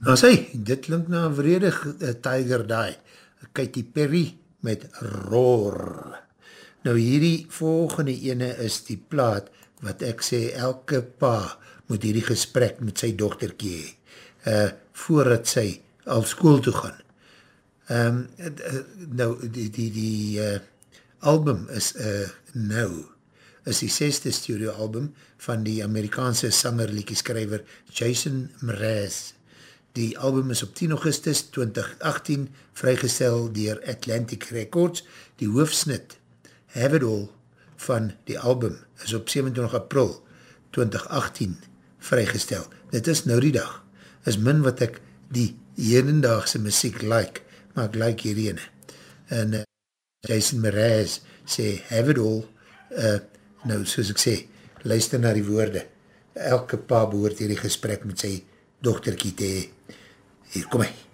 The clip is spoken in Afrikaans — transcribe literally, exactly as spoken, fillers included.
Nou sê, dit klink na een vredig uh, Tiger die. Katy Perry met Roar. Nou hierdie volgende ene is die plaat wat ek sê elke pa moet hierdie gesprek met sy dochterkie hee, uh, voordat sy al school toe gaan. Um, uh, nou, die, die, die uh, album is uh, nou, is die sesde studio album van die Amerikaanse sanger liedjeskrywer Jason Mraz. Die album is op tien augustus twintig agtien vrygestel dier Atlantic Records. Die hoofsnit, Have It All, van die album is op sewenentwintig april twintig agtien vrygestel. Dit is nou die dag. Is min wat ek die hedendaagse muziek like, maar ek like hierdie ene. En uh, Jason Mraz sê, Have It All, uh, nou soos ek sê, luister na die woorde. Elke pa behoort hierdie gesprek met sy dochterkie te hee. Hier, kom hy.